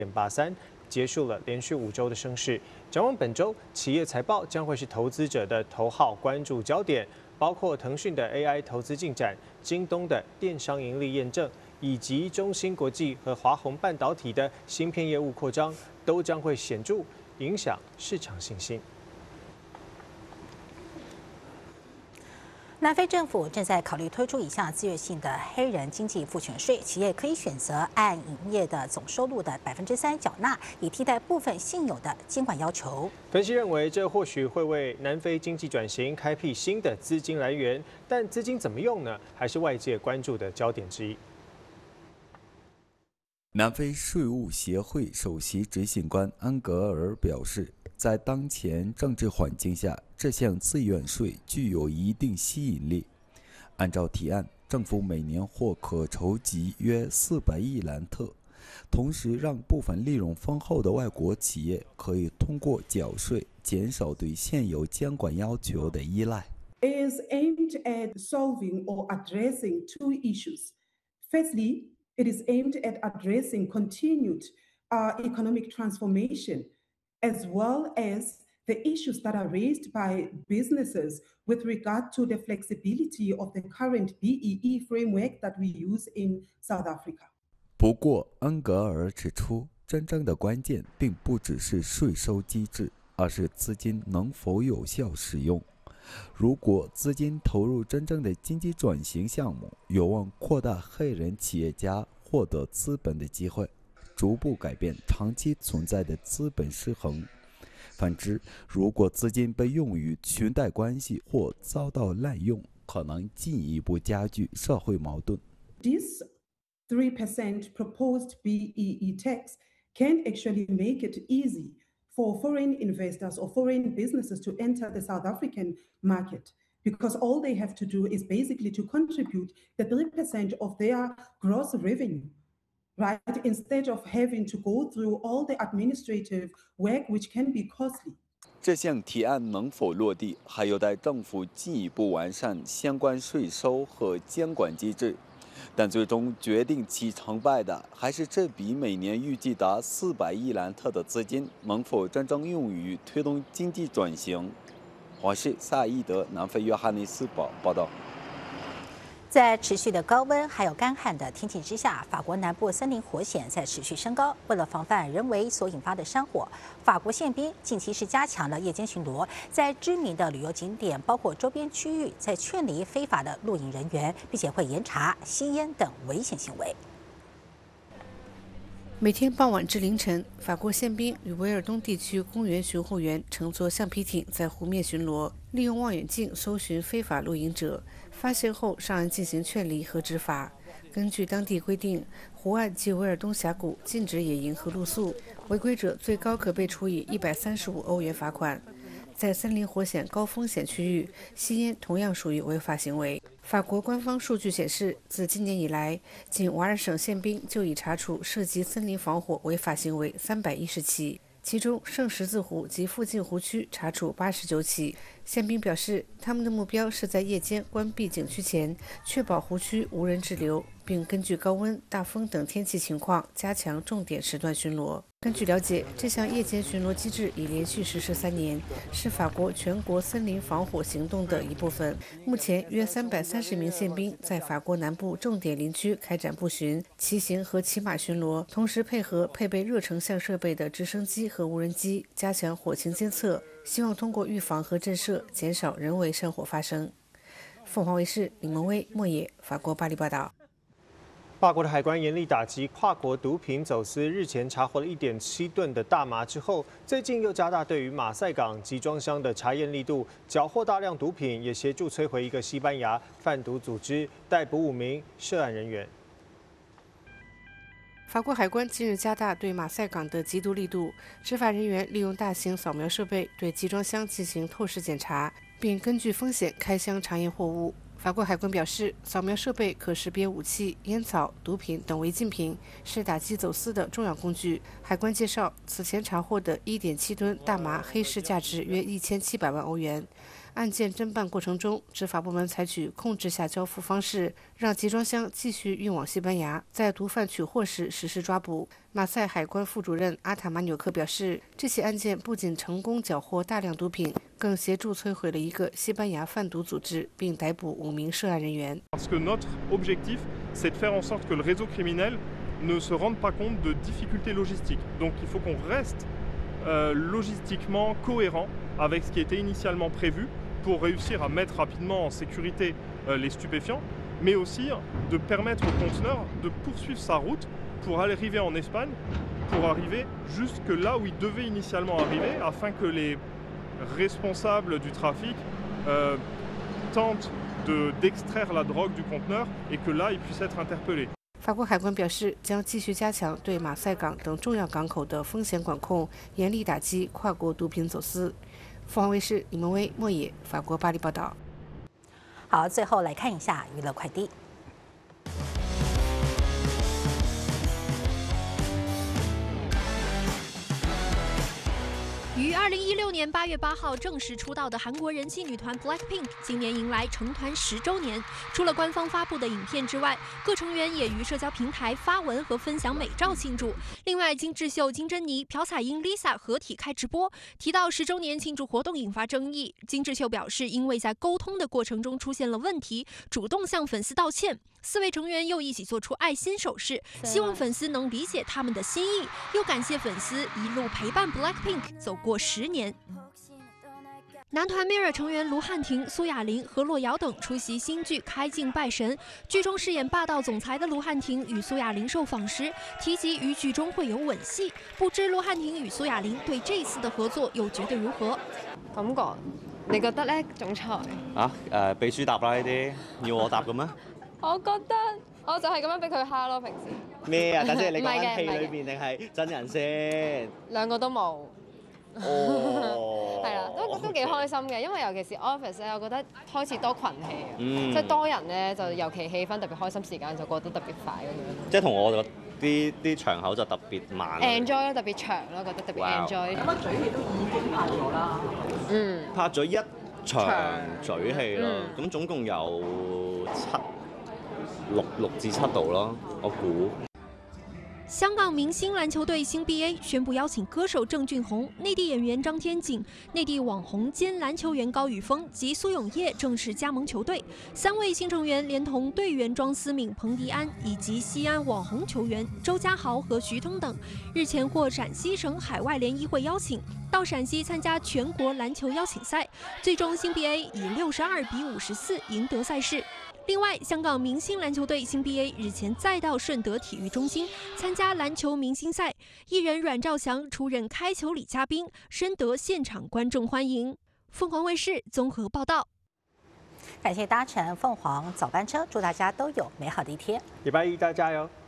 0.83，结束了连续5周的升势。展望本周，企业财报将会是投资者的头号关注焦点，包括腾讯的 AI 投资进展、京东的电商盈利验证，以及中芯国际和华虹半导体的芯片业务扩张，都将会显著影响市场信心。 南非政府正在考虑推出一项自愿性的黑人经济赋权税，企业可以选择按营业的总收入的3%缴纳，以替代部分现有的监管要求。 分析认为，这或许会为南非经济转型开辟新的资金来源，但资金怎么用呢？还是外界关注的焦点之一。 南非税务协会首席执行官安格尔表示，在当前政治环境下，这项自愿税具有一定吸引力。按照提案，政府每年或可筹集约400亿兰特，同时让部分利润丰厚的外国企业可以通过缴税减少对现有监管要求的依赖。 It is aimed at solving or addressing two issues. Firstly, it is aimed at addressing continued economic transformation, as well as the issues that are raised by businesses with regard to the flexibility of the current BEE framework that we use in South Africa. 不过，恩格尔指出，真正的关键并不只是税收机制，而是资金能否有效使用。如果资金投入真正的经济转型项目，有望扩大黑人企业家获得资本的机会，逐步改变长期存在的资本失衡。反之，如果资金被用于裙带关系或遭到滥用，可能进一步加剧社会矛盾。 This 3% proposed BEE tax can actually make it easy for foreign investors or foreign businesses to enter the South African market, because all they have to do is basically to contribute the 3% of their gross revenue, right? Instead of having to go through all the administrative work, which can be costly. 这项提案能否落地，还有待政府进一步完善相关税收和监管机制。但最终决定其成败的，还是这笔每年预计达400亿兰特的资金能否真正用于推动经济转型。华视萨伊德南非约翰内斯堡报道。 在持续的高温还有干旱的天气之下，法国南部森林火险在持续升高。为了防范人为所引发的山火，法国宪兵近期是加强了夜间巡逻，在知名的旅游景点，包括周边区域，在劝离非法的露营人员，并且会严查吸烟等危险行为。 每天傍晚至凌晨，法国宪兵与维尔东地区公园巡护员乘坐橡皮艇在湖面巡逻，利用望远镜搜寻非法露营者，发现后上岸进行劝离和执法。根据当地规定，湖岸及维尔东峡谷禁止野营和露宿，违规者最高可被处以135欧元罚款。在森林火险高风险区域，吸烟同样属于违法行为。法国官方数据显示，自今年以来，仅瓦尔省宪兵就已查处涉及森林防火违法行为310起，其中圣十字湖及附近湖区查处89起。宪兵表示，他们的目标是在夜间关闭景区前，确保湖区无人滞留，并根据高温、大风等天气情况加强重点时段巡逻。根据了解，这项夜间巡逻机制已连续实施3年，是法国全国森林防火行动的一部分。目前，约330名宪兵在法国南部重点林区开展步巡、骑行和骑马巡逻，同时配合配备热成像设备的直升机和无人机，加强火情监测，希望通过预防和震慑，减少人为山火发生。凤凰卫视李萌威、莫野，法国巴黎报道。 法国的海关严厉打击跨国毒品走私，日前查获了1.7吨的大麻之后，最近又加大对于马赛港集装箱的查验力度，缴获大量毒品，也协助摧毁一个西班牙贩毒组织，逮捕5名涉案人员。 法国海关近日加大对马赛港的缉毒力度，执法人员利用大型扫描设备对集装箱进行透视检查，并根据风险开箱查验货物。法国海关表示，扫描设备可识别武器、烟草、毒品等违禁品，是打击走私的重要工具。海关介绍，此前查获的1.7吨大麻黑市价值约1700万欧元。 案件侦办过程中，执法部门采取控制下交付方式，让集装箱继续运往西班牙，在毒贩取货时实施抓捕。马赛海关副主任阿塔马纽克表示，这起案件不仅成功缴获大量毒品，更协助摧毁了一个西班牙贩毒组织，并逮捕5名涉案人员。 Parce que notre objectif, c'est de faire en sorte que le réseau criminel ne se rende pas compte de difficultés logistiques. Donc il faut qu'on reste logistiquement cohérent avec ce qui était initialement prévu pour réussir à mettre rapidement en sécurité les stupéfiants, mais aussi de permettre au conteneur de poursuivre sa route pour arriver en Espagne, pour arriver jusque là où il devait initialement arriver, afin que les responsables du trafic tentent d'extraire la drogue du conteneur et que là, ils puissent être interpellés. 法国海关表示，将继续加强对马赛港等重要港口的风险管控，严厉打击跨国毒品走私。凤凰卫视李梦薇、莫野，法国巴黎报道。 好，最后来看一下娱乐快递。 于2016年8月8号正式出道的韩国人气女团 BLACKPINK 今年迎来成团10周年。除了官方发布的影片之外，各成员也于社交平台发文和分享美照庆祝。另外，金智秀、金珍妮、朴彩英、Lisa 合体开直播，提到10周年庆祝活动引发争议。金智秀表示，因为在沟通的过程中出现了问题，主动向粉丝道歉。4位成员又一起做出爱心手势，希望粉丝能理解他们的心意，又感谢粉丝一路陪伴 BLACKPINK 走过10年。男团 MIRROR 成员卢瀚霆、苏亚林、何洛瑶等出席新剧《开镜拜神》。剧中饰演霸道总裁的卢瀚霆与苏亚林受访時提及於劇中會有吻戲，不知盧瀚霆與蘇亞林對這次的合作又覺得如何？ 感覺你覺得咧，總裁？ 秘書答啦呢啲，要我答嘅咩？ 我覺得我就係咁樣俾佢蝦咯，平時。 咩啊？等陣你講緊戲裏邊定係真人先？ 兩個都冇。 哦， 係啦，都幾開心嘅，因為尤其是 office 咧，我覺得開始多群戲，即係多人咧，就尤其氣氛特別開心，時間就過得特別快咁樣。 即係同我啲場口就特別慢。 enjoy 特別長咯，覺得特別 enjoy。咁嘴戲都已經拍咗啦。 拍咗1場嘴戲咯，咁總共有6至7度咯，我估。 香港明星篮球队新 BA 宣布邀请歌手郑俊弘、内地演员张天锦、内地网红兼篮球员高宇峰及苏永业正式加盟球队。3位新成员连同队员庄思敏、彭迪安以及西安网红球员周家豪和徐腾等，日前获陕西省海外联谊会邀请，到陕西参加全国篮球邀请赛，最终新 BA 以62比54赢得赛事。另外，香港明星篮球队新 BA 日前再到顺德体育中心参加篮球明星赛，艺人阮兆祥出任开球礼嘉宾，深得现场观众欢迎。凤凰卫视综合报道。 感谢搭乘凤凰早班车，祝大家都有美好的一天。 礼拜一大家加油！